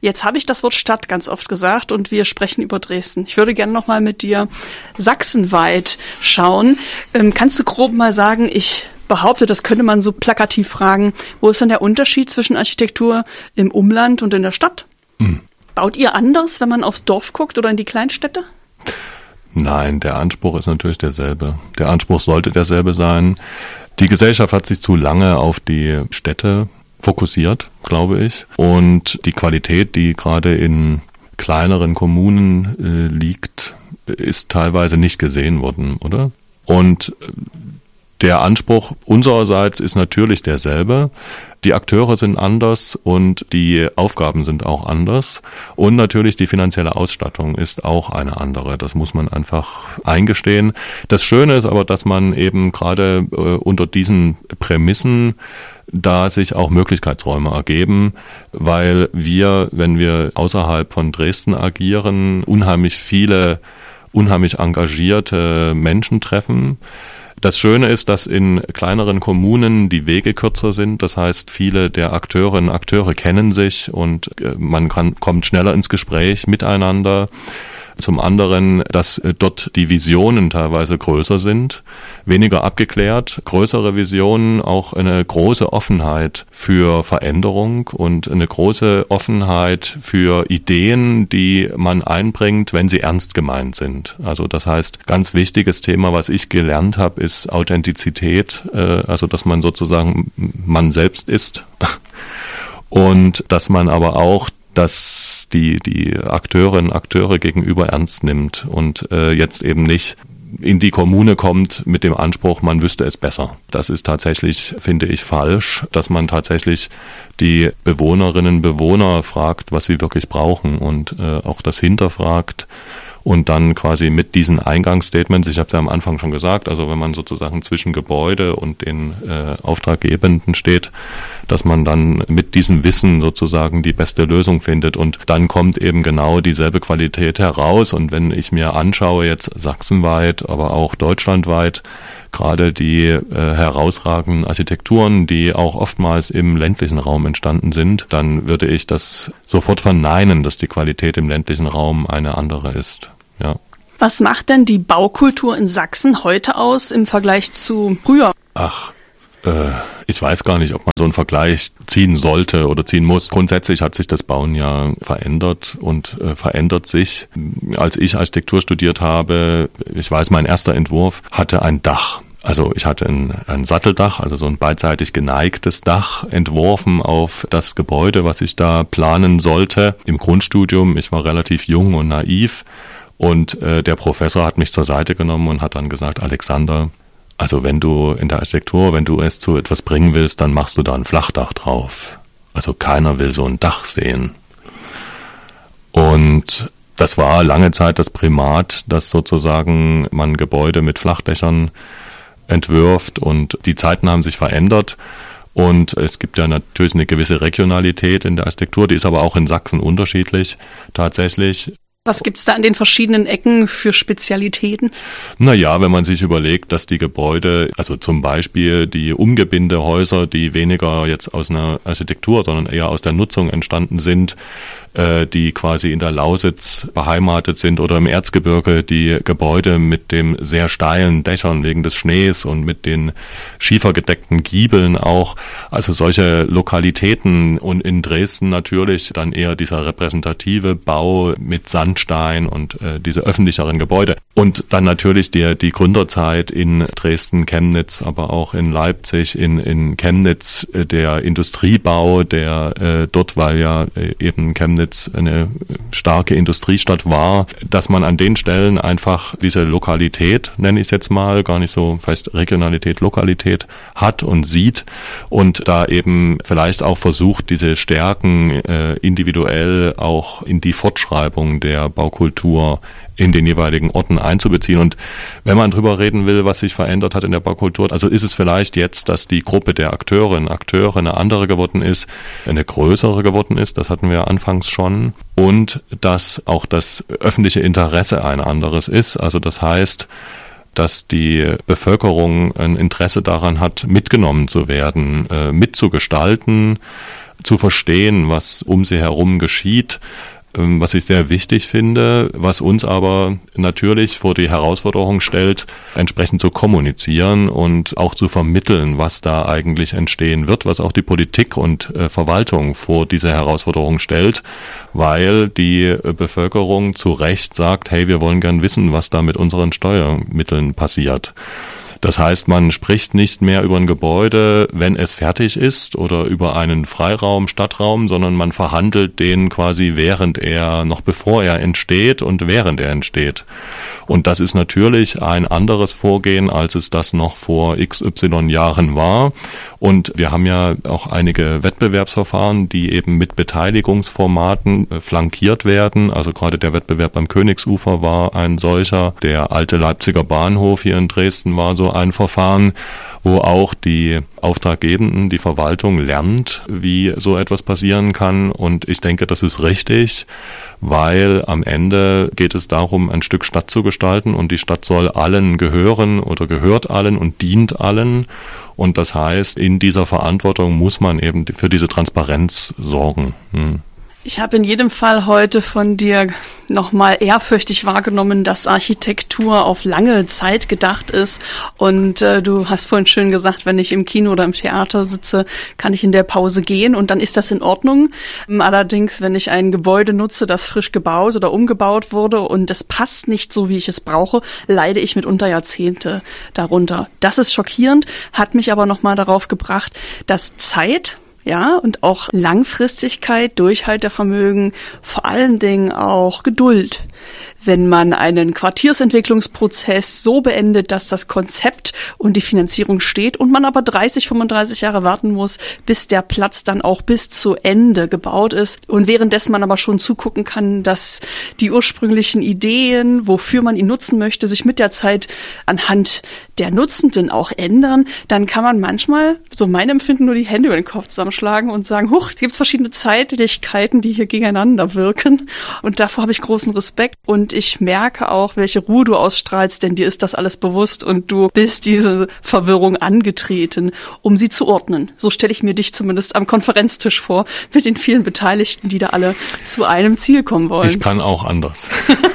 Jetzt habe ich das Wort Stadt ganz oft gesagt und wir sprechen über Dresden. Ich würde gerne noch mal mit dir sachsenweit schauen. Kannst du grob mal sagen, ich behaupte, das könnte man so plakativ fragen, wo ist denn der Unterschied zwischen Architektur im Umland und in der Stadt? Baut ihr anders, wenn man aufs Dorf guckt oder in die Kleinstädte? Nein, der Anspruch ist natürlich derselbe. Der Anspruch sollte derselbe sein. Die Gesellschaft hat sich zu lange auf die Städte fokussiert, glaube ich. Und die Qualität, die gerade in kleineren Kommunen liegt, ist teilweise nicht gesehen worden, oder? Und der Anspruch unsererseits ist natürlich derselbe. Die Akteure sind anders und die Aufgaben sind auch anders. Und natürlich die finanzielle Ausstattung ist auch eine andere. Das muss man einfach eingestehen. Das Schöne ist aber, dass man eben gerade unter diesen Prämissen da sich auch Möglichkeitsräume ergeben, weil wir, wenn wir außerhalb von Dresden agieren, unheimlich engagierte Menschen treffen. Das Schöne ist, dass in kleineren Kommunen die Wege kürzer sind. Das heißt, viele der Akteurinnen und Akteure kennen sich und man kommt schneller ins Gespräch miteinander. Zum anderen, dass dort die Visionen teilweise größer sind, weniger abgeklärt, größere Visionen, auch eine große Offenheit für Veränderung und eine große Offenheit für Ideen, die man einbringt, wenn sie ernst gemeint sind. Also das heißt, ganz wichtiges Thema, was ich gelernt habe, ist Authentizität, also dass man sozusagen man selbst ist und dass man aber auch dass die Akteurinnen und Akteure gegenüber ernst nimmt und jetzt eben nicht in die Kommune kommt mit dem Anspruch, man wüsste es besser. Das ist tatsächlich, finde ich, falsch, dass man tatsächlich die Bewohnerinnen und Bewohner fragt, was sie wirklich brauchen und auch das hinterfragt. Und dann quasi mit diesen Eingangsstatements, ich habe es ja am Anfang schon gesagt, also wenn man sozusagen zwischen Gebäude und den Auftraggebenden steht, dass man dann mit diesem Wissen sozusagen die beste Lösung findet und dann kommt eben genau dieselbe Qualität heraus. Und wenn ich mir anschaue, jetzt sachsenweit, aber auch deutschlandweit, gerade die herausragenden Architekturen, die auch oftmals im ländlichen Raum entstanden sind, dann würde ich das sofort verneinen, dass die Qualität im ländlichen Raum eine andere ist. Ja. Was macht denn die Baukultur in Sachsen heute aus im Vergleich zu früher? Ich weiß gar nicht, ob man so einen Vergleich ziehen sollte oder ziehen muss. Grundsätzlich hat sich das Bauen ja verändert und verändert sich. Als ich Architektur studiert habe, ich weiß, mein erster Entwurf hatte ein Dach. Also ich hatte ein Satteldach, also so ein beidseitig geneigtes Dach entworfen auf das Gebäude, was ich da planen sollte. Im Grundstudium, ich war relativ jung und naiv und der Professor hat mich zur Seite genommen und hat dann gesagt, Alexander, also wenn du in der Architektur, wenn du es zu etwas bringen willst, dann machst du da ein Flachdach drauf. Also keiner will so ein Dach sehen. Und das war lange Zeit das Primat, dass sozusagen man Gebäude mit Flachdächern entwirft und die Zeiten haben sich verändert und es gibt ja natürlich eine gewisse Regionalität in der Architektur, die ist aber auch in Sachsen unterschiedlich tatsächlich. Was gibt's da an den verschiedenen Ecken für Spezialitäten? Naja, wenn man sich überlegt, dass die Gebäude, also zum Beispiel die Umgebindehäuser, die weniger jetzt aus einer Architektur, sondern eher aus der Nutzung entstanden sind, die quasi in der Lausitz beheimatet sind oder im Erzgebirge die Gebäude mit dem sehr steilen Dächern wegen des Schnees und mit den schiefergedeckten Giebeln auch. Also solche Lokalitäten und in Dresden natürlich dann eher dieser repräsentative Bau mit Sandstein und diese öffentlicheren Gebäude. Und dann natürlich die Gründerzeit in Dresden, Chemnitz, aber auch in Leipzig, in Chemnitz, der Industriebau, der dort, weil ja eben Chemnitz eine starke Industriestadt war, dass man an den Stellen einfach diese Lokalität, nenne ich es jetzt mal, gar nicht so vielleicht Regionalität, Lokalität hat und sieht und da eben vielleicht auch versucht, diese Stärken individuell auch in die Fortschreibung der Baukultur in den jeweiligen Orten einzubeziehen. Und wenn man drüber reden will, was sich verändert hat in der Baukultur, also ist es vielleicht jetzt, dass die Gruppe der Akteurinnen und Akteure eine andere geworden ist, eine größere geworden ist, das hatten wir anfangs schon, und dass auch das öffentliche Interesse ein anderes ist. Also das heißt, dass die Bevölkerung ein Interesse daran hat, mitgenommen zu werden, mitzugestalten, zu verstehen, was um sie herum geschieht, was ich sehr wichtig finde, was uns aber natürlich vor die Herausforderung stellt, entsprechend zu kommunizieren und auch zu vermitteln, was da eigentlich entstehen wird, was auch die Politik und Verwaltung vor diese Herausforderung stellt, weil die Bevölkerung zu Recht sagt, hey, wir wollen gern wissen, was da mit unseren Steuermitteln passiert. Das heißt, man spricht nicht mehr über ein Gebäude, wenn es fertig ist oder über einen Freiraum, Stadtraum, sondern man verhandelt den quasi bevor er entsteht und während er entsteht. Und das ist natürlich ein anderes Vorgehen, als es das noch vor XY Jahren war. Und wir haben ja auch einige Wettbewerbsverfahren, die eben mit Beteiligungsformaten flankiert werden. Also gerade der Wettbewerb beim Königsufer war ein solcher. Der alte Leipziger Bahnhof hier in Dresden war so ein Verfahren, wo auch die Auftraggebenden, die Verwaltung lernt, wie so etwas passieren kann. Und ich denke, das ist richtig, weil am Ende geht es darum, ein Stück Stadt zu gestalten und die Stadt soll allen gehören oder gehört allen und dient allen. Und das heißt, in dieser Verantwortung muss man eben für diese Transparenz sorgen. Ich habe in jedem Fall heute von dir nochmal ehrfürchtig wahrgenommen, dass Architektur auf lange Zeit gedacht ist. Und du hast vorhin schön gesagt, wenn ich im Kino oder im Theater sitze, kann ich in der Pause gehen und dann ist das in Ordnung. Allerdings, wenn ich ein Gebäude nutze, das frisch gebaut oder umgebaut wurde und es passt nicht so, wie ich es brauche, leide ich mitunter Jahrzehnte darunter. Das ist schockierend, hat mich aber nochmal darauf gebracht, dass Zeit, ja, und auch Langfristigkeit, Durchhaltevermögen, vor allen Dingen auch Geduld. Wenn man einen Quartiersentwicklungsprozess so beendet, dass das Konzept und die Finanzierung steht und man aber 30, 35 Jahre warten muss, bis der Platz dann auch bis zu Ende gebaut ist und währenddessen man aber schon zugucken kann, dass die ursprünglichen Ideen, wofür man ihn nutzen möchte, sich mit der Zeit anhand der Nutzenden auch ändern, dann kann man manchmal, so mein Empfinden, nur die Hände über den Kopf zusammenschlagen und sagen, huch, es gibt verschiedene Zeitlichkeiten, die hier gegeneinander wirken und davor habe ich großen Respekt und ich merke auch, welche Ruhe du ausstrahlst, denn dir ist das alles bewusst und du bist diese Verwirrung angetreten, um sie zu ordnen. So stelle ich mir dich zumindest am Konferenztisch vor, mit den vielen Beteiligten, die da alle zu einem Ziel kommen wollen. Ich kann auch anders.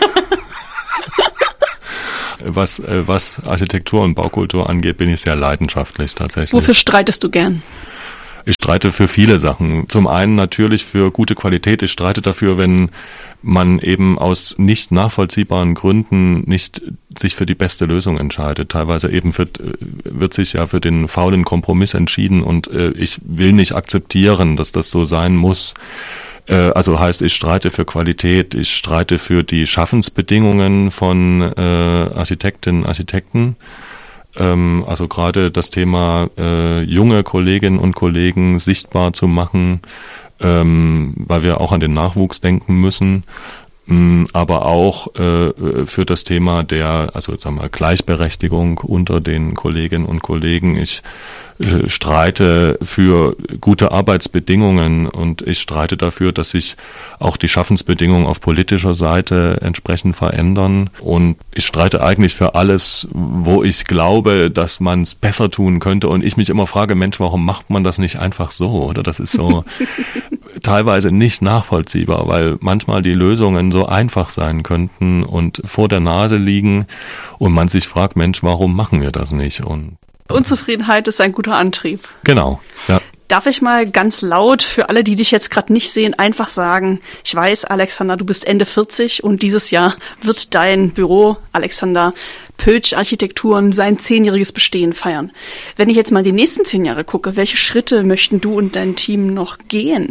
Was Architektur und Baukultur angeht, bin ich sehr leidenschaftlich tatsächlich. Wofür streitest du gern? Ich streite für viele Sachen. Zum einen natürlich für gute Qualität. Ich streite dafür, wenn man eben aus nicht nachvollziehbaren Gründen nicht sich für die beste Lösung entscheidet. Teilweise eben wird sich ja für den faulen Kompromiss entschieden und ich will nicht akzeptieren, dass das so sein muss. Also heißt, ich streite für Qualität, ich streite für die Schaffensbedingungen von Architektinnen, Architekten. Also gerade das Thema junge Kolleginnen und Kollegen sichtbar zu machen, weil wir auch an den Nachwuchs denken müssen, aber auch für das Thema der, also sagen wir, Gleichberechtigung unter den Kolleginnen und Kollegen. Ich streite für gute Arbeitsbedingungen und ich streite dafür, dass sich auch die Schaffensbedingungen auf politischer Seite entsprechend verändern. Und ich streite eigentlich für alles, wo ich glaube, dass man es besser tun könnte. Und ich mich immer frage, Mensch, warum macht man das nicht einfach so? Oder das ist so teilweise nicht nachvollziehbar, weil manchmal die Lösungen so einfach sein könnten und vor der Nase liegen und man sich fragt, Mensch, warum machen wir das nicht? Und Unzufriedenheit ist ein guter Antrieb. Genau, ja. Darf ich mal ganz laut für alle, die dich jetzt gerade nicht sehen, einfach sagen, ich weiß, Alexander, du bist Ende 40 und dieses Jahr wird dein Büro, Alexander Pöltsch Architekturen, sein 10-jähriges Bestehen feiern. Wenn ich jetzt mal die nächsten 10 Jahre gucke, welche Schritte möchten du und dein Team noch gehen?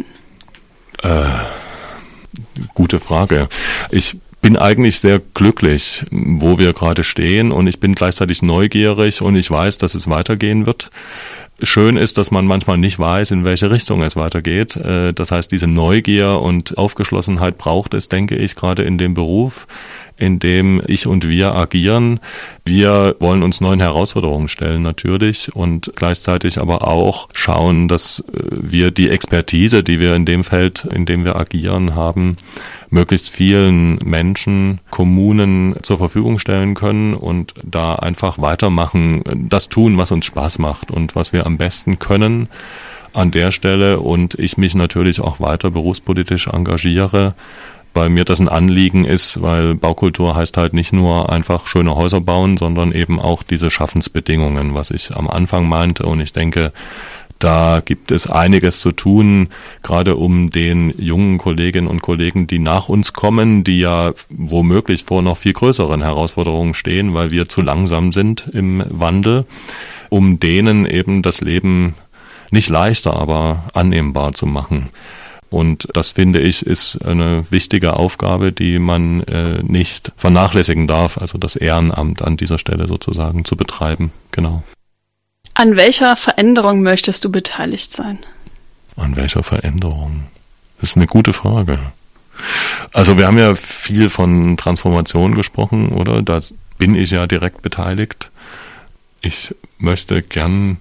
Gute Frage. Ich bin eigentlich sehr glücklich, wo wir gerade stehen und ich bin gleichzeitig neugierig und ich weiß, dass es weitergehen wird. Schön ist, dass man manchmal nicht weiß, in welche Richtung es weitergeht. Das heißt, diese Neugier und Aufgeschlossenheit braucht es, denke ich, gerade in dem Beruf, in dem ich und wir agieren. Wir wollen uns neuen Herausforderungen stellen natürlich und gleichzeitig aber auch schauen, dass wir die Expertise, die wir in dem Feld, in dem wir agieren haben, möglichst vielen Menschen, Kommunen zur Verfügung stellen können und da einfach weitermachen, das tun, was uns Spaß macht und was wir am besten können. an der Stelle und ich mich natürlich auch weiter berufspolitisch engagiere, weil mir das ein Anliegen ist, weil Baukultur heißt halt nicht nur einfach schöne Häuser bauen, sondern eben auch diese Schaffensbedingungen, was ich am Anfang meinte. Und ich denke, da gibt es einiges zu tun, gerade um den jungen Kolleginnen und Kollegen, die nach uns kommen, die ja womöglich vor noch viel größeren Herausforderungen stehen, weil wir zu langsam sind im Wandel, um denen eben das Leben nicht leichter, aber annehmbar zu machen. Und das, finde ich, ist eine wichtige Aufgabe, die man nicht vernachlässigen darf, also das Ehrenamt an dieser Stelle sozusagen zu betreiben. Genau. An welcher Veränderung möchtest du beteiligt sein? An welcher Veränderung? Das ist eine gute Frage. Also wir haben ja viel von Transformation gesprochen, oder? Da bin ich ja direkt beteiligt. Ich möchte gern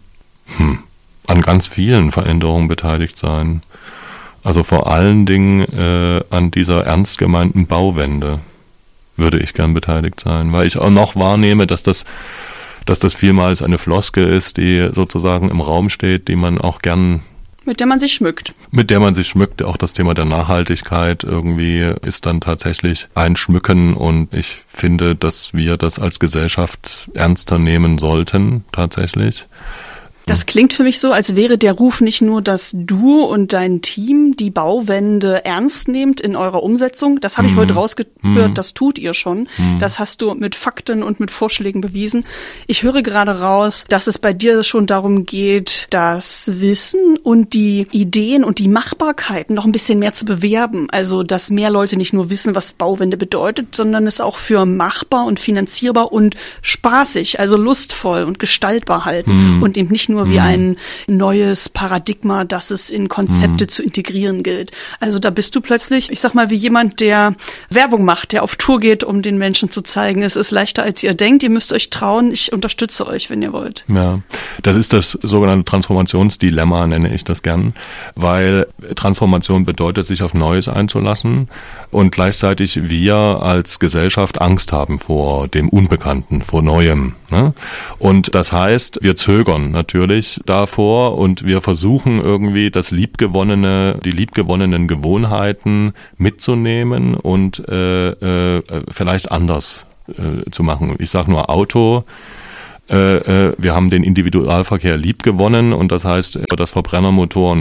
an ganz vielen Veränderungen beteiligt sein. Also vor allen Dingen an dieser ernst gemeinten Bauwende würde ich gern beteiligt sein, weil ich auch noch wahrnehme, dass das vielmals eine Floskel ist, die sozusagen im Raum steht, die man auch gern... Mit der man sich schmückt. Mit der man sich schmückt. Auch das Thema der Nachhaltigkeit irgendwie ist dann tatsächlich ein Schmücken und ich finde, dass wir das als Gesellschaft ernster nehmen sollten, tatsächlich. Das klingt für mich so, als wäre der Ruf nicht nur, dass du und dein Team die Bauwende ernst nehmt in eurer Umsetzung. Das habe ich heute rausgehört, das tut ihr schon. Das hast du mit Fakten und mit Vorschlägen bewiesen. Ich höre gerade raus, dass es bei dir schon darum geht, das Wissen und die Ideen und die Machbarkeiten noch ein bisschen mehr zu bewerben. Also, dass mehr Leute nicht nur wissen, was Bauwende bedeutet, sondern es auch für machbar und finanzierbar und spaßig, also lustvoll und gestaltbar halten und eben nicht nur wie ein neues Paradigma, das es in Konzepte zu integrieren gilt. Also da bist du plötzlich, ich sag mal, wie jemand, der Werbung macht, der auf Tour geht, um den Menschen zu zeigen, es ist leichter, als ihr denkt, ihr müsst euch trauen, ich unterstütze euch, wenn ihr wollt. Ja, das ist das sogenannte Transformationsdilemma, nenne ich das gern, weil Transformation bedeutet, sich auf Neues einzulassen und gleichzeitig wir als Gesellschaft Angst haben vor dem Unbekannten, vor Neuem. Ne? Und das heißt, wir zögern natürlich davor und wir versuchen irgendwie die liebgewonnenen Gewohnheiten mitzunehmen und vielleicht anders zu machen. Ich sage nur Auto. Wir haben den Individualverkehr liebgewonnen und das heißt, das Verbrennermotor